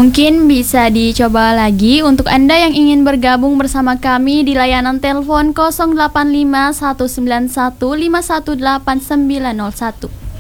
Mungkin bisa dicoba lagi untuk Anda yang ingin bergabung bersama kami di layanan telepon 085 191 518 901.